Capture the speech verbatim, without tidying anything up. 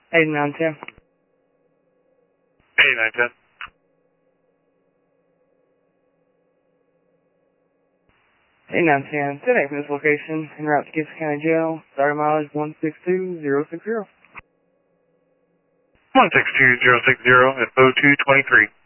eighty-nine ten. eighty-nine ten. eighty-nine ten, ten eight from this location, en route to Gibson County Jail, starting mileage one six two zero six zero. one six two zero six zero at oh two twenty-three.